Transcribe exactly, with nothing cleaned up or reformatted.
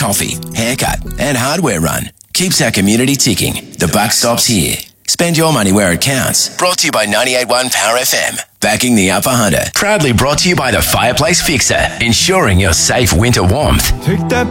coffee, haircut and hardware run keeps our community ticking. The buck stops here. Spend your money where it counts. Brought to you by ninety-eight point one Power F M. Backing the Upper Hunter. Proudly brought to you by the Fireplace Fixer. Ensuring your safe winter warmth. Take that